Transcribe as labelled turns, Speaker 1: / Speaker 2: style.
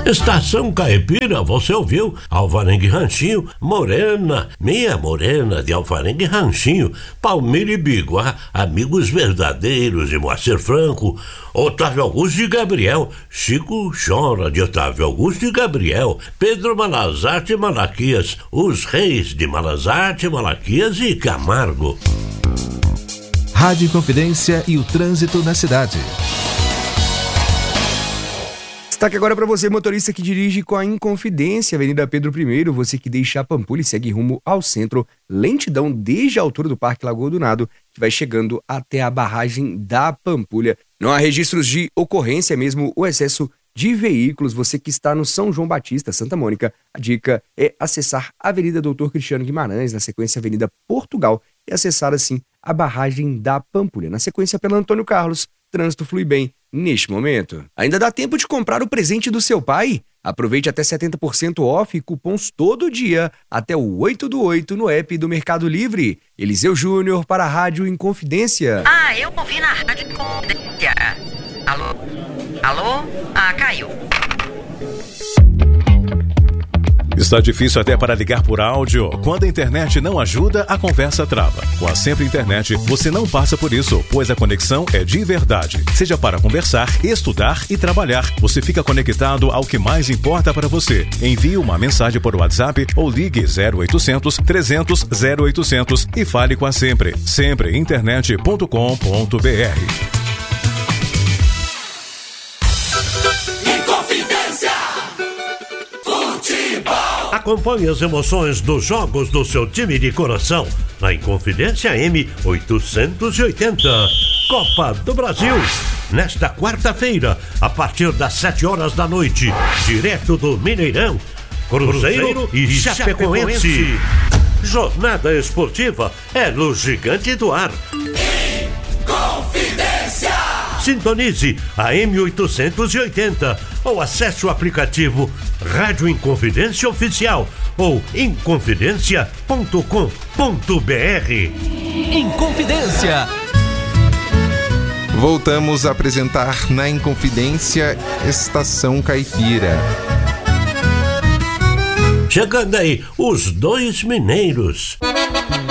Speaker 1: Estação Caipira, você ouviu? Alvarengue Ranchinho, Morena, minha morena de Alvarengue Ranchinho, Palmira e Biguá, amigos verdadeiros de Moacir Franco, Otávio Augusto e Gabriel, Chico Chora de Otávio Augusto e Gabriel, Pedro Malazarte e Malaquias, os reis de Malazarte, Malaquias e Camargo.
Speaker 2: Rádio Inconfidência e o trânsito na cidade.
Speaker 3: Destaque agora para você, motorista que dirige com a Inconfidência, Avenida Pedro I, você que deixa a Pampulha e segue rumo ao centro, lentidão desde a altura do Parque Lagoa do Nado, que vai chegando até a barragem da Pampulha. Não há registros de ocorrência, mesmo o excesso de veículos. Você que está no São João Batista, Santa Mônica, a dica é acessar a Avenida Doutor Cristiano Guimarães, na sequência Avenida Portugal, e acessar assim a barragem da Pampulha. Na sequência pela Antônio Carlos, trânsito flui bem neste momento. Ainda dá tempo de comprar o presente do seu pai? Aproveite até 70% off e cupons todo dia até o 8/8 no app do Mercado Livre. Eliseu Júnior para a Rádio Inconfidência.
Speaker 4: Eu ouvi na Rádio Inconfidência. Alô? Caiu.
Speaker 5: Está difícil até para ligar por áudio? Quando a internet não ajuda, a conversa trava. Com a Sempre Internet, você não passa por isso, pois a conexão é de verdade. Seja para conversar, estudar e trabalhar, você fica conectado ao que mais importa para você. Envie uma mensagem por WhatsApp ou ligue 0800 300 0800 e fale com a Sempre. Sempreinternet.com.br.
Speaker 1: Acompanhe as emoções dos jogos do seu time de coração na Inconfidência M880, Copa do Brasil. Nesta quarta-feira, a partir das 7 horas da noite, direto do Mineirão, Cruzeiro e Chapecoense. Jornada esportiva é no Gigante do Ar. Inconfidência! Sintonize a M880 ou acesse o aplicativo Rádio Inconfidência Oficial ou inconfidencia.com.br.
Speaker 2: Inconfidência.
Speaker 6: Voltamos a apresentar na Inconfidência Estação Caipira.
Speaker 1: Chegando aí, os dois mineiros.